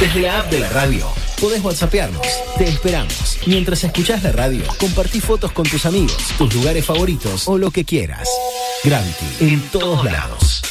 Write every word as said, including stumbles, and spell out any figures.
Desde la app de la radio podés whatsappearnos. Te esperamos. Mientras escuchás la radio, compartí fotos con tus amigos, tus lugares favoritos o lo que quieras. Gravity, en todos lados.